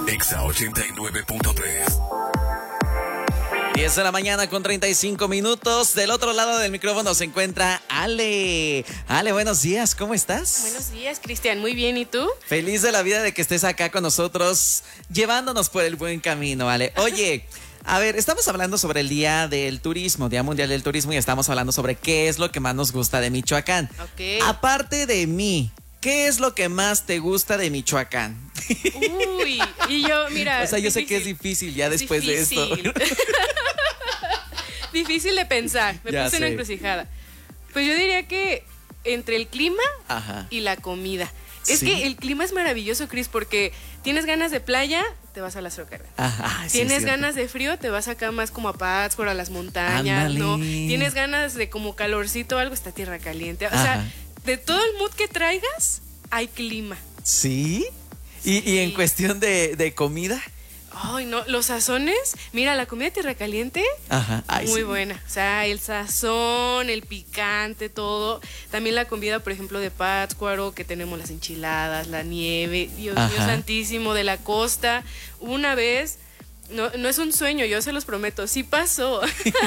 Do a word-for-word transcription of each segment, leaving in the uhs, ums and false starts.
Exa ochenta y nueve punto tres. diez de la mañana con treinta y cinco minutos. Del otro lado del micrófono se encuentra Ale. Ale, buenos días, ¿cómo estás? Buenos días, Cristian. Muy bien, ¿y tú? Feliz de la vida de que estés acá con nosotros, llevándonos por el buen camino, Ale. Oye, a ver, estamos hablando sobre el Día del Turismo, Día Mundial del Turismo, y estamos hablando sobre qué es lo que más nos gusta de Michoacán. Ok. Aparte de mí, ¿qué es lo que más te gusta de Michoacán? Uy, y yo, mira. O sea, yo difícil. sé que es difícil ya después difícil. de esto. Difícil de pensar, me Ya puse en sé. una encrucijada. Pues yo diría que entre el clima Ajá. y la comida. Es Sí. que el clima es maravilloso, Cris, porque tienes ganas de playa, te vas a las rocas. Ajá, sí, Tienes es cierto. ganas de frío, te vas acá más como a Pátzcuaro, a las montañas, Ándale. ¿no? Tienes ganas de como calorcito o algo, está tierra caliente. O Ajá. sea, de todo el mood que traigas, hay clima. ¿Sí? ¿Y, y en Sí. cuestión de, de comida? Ay, no, los sazones, mira, la comida de tierra caliente, Ajá. Ay, muy sí. buena. O sea, el sazón, el picante, todo. También la comida, por ejemplo, de Pátzcuaro, que tenemos las enchiladas, la nieve, Dios mío Ajá. santísimo, de la costa. Una vez, no, no es un sueño, yo se los prometo, sí pasó.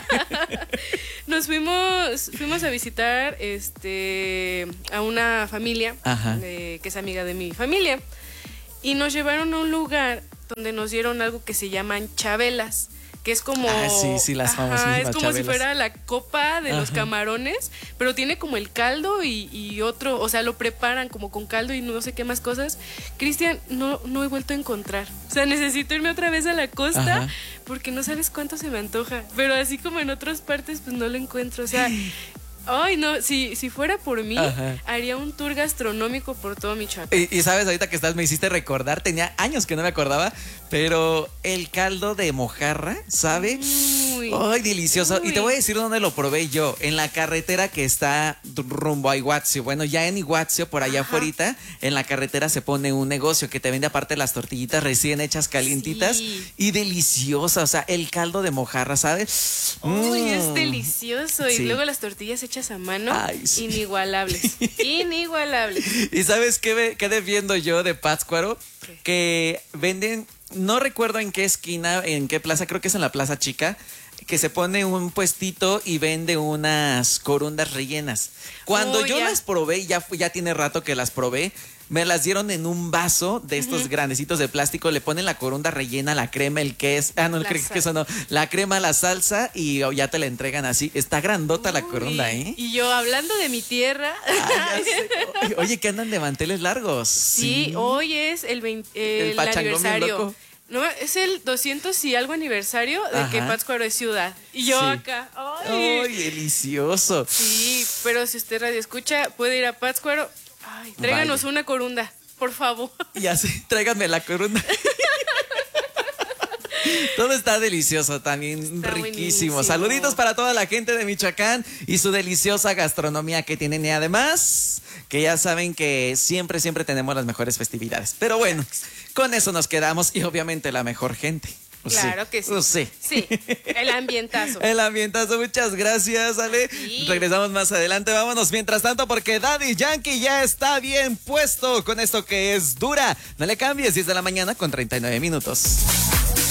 Nos fuimos, fuimos a visitar este a una familia Ajá. eh, que es amiga de mi familia. Y nos llevaron a un lugar donde nos dieron algo que se llaman chabelas, que es como... Ah, sí, sí, las Ajá, famosísimas es como chabelas. si fuera la copa de los Ajá. camarones, pero tiene como el caldo y, y otro, o sea, lo preparan como con caldo y no sé qué más cosas. Cristian, no, no he vuelto a encontrar. O sea, necesito irme otra vez a la costa Ajá. porque no sabes cuánto se me antoja. Pero así como en otras partes, pues no lo encuentro. O sea... Ay, no, si, si fuera por mí, Ajá. haría un tour gastronómico por todo Michoacán. Y, y sabes, ahorita que estás, me hiciste recordar, tenía años que no me acordaba, pero el caldo de mojarra, ¿sabe? Uy. Ay, delicioso. Uy. Y te voy a decir dónde lo probé yo, en la carretera que está rumbo a Iguazio. Bueno, ya en Iguazio, por allá Ajá. afuera, en la carretera se pone un negocio que te vende aparte las tortillitas recién hechas calientitas Sí. y deliciosas. O sea, el caldo de mojarra, ¿sabes? Uy, Mm. es delicioso. Y Sí. luego las tortillas hechas a mano, Ay, sí. inigualables. Inigualables. ¿Y sabes qué, ve- qué defiendo yo de Pátzcuaro? ¿Qué? Que venden, no recuerdo en qué esquina, en qué plaza, creo que es en la Plaza Chica, que se pone un puestito y vende unas corundas rellenas. Cuando Oh, yo ya. las probé, ya, fu- ya tiene rato que las probé, me las dieron en un vaso de estos grandecitos de plástico, le ponen la corunda rellena, la crema, el queso, ah, no, el La cre- sal. queso no, la crema, la salsa y ya te la entregan así. Está grandota la Uy, corunda, ¿eh? Y yo hablando de mi tierra. Ay, ya sé. Oye, Oye, que andan de manteles largos. Sí, hoy es el, veinte, El el, pachangón bien aniversario. loco. No, es el doscientos y algo aniversario de que Ajá. Pátzcuaro es ciudad. Y yo Sí. acá. Ay. Ay, delicioso. Sí, pero si usted radio escucha, puede ir a Pátzcuaro. Ay, tráiganos Vaya. una corunda, por favor. Ya sé, tráiganme la corona. Todo está delicioso, también Está riquísimo. buenísimo. Saluditos para toda la gente de Michoacán y su deliciosa gastronomía que tienen. Y además, que ya saben que siempre, siempre tenemos las mejores festividades. Pero bueno, con eso nos quedamos y obviamente la mejor gente. Pues Claro que sí. pues sí. Sí, el ambientazo. El ambientazo, muchas gracias, Ale. Sí. Regresamos más adelante, vámonos mientras tanto porque Daddy Yankee ya está bien puesto con esto que es dura. No le cambies, diez de la mañana con treinta y nueve minutos.